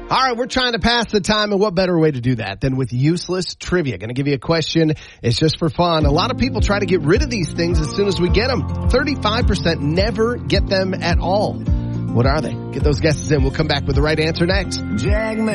All right, we're trying to pass the time, and what better way to do that than with useless trivia? Going to give you a question. It's just for fun. A lot of people try to get rid of these things as soon as we get them. 35% never get them at all. What are they? Get those guesses in. We'll come back with the right answer next.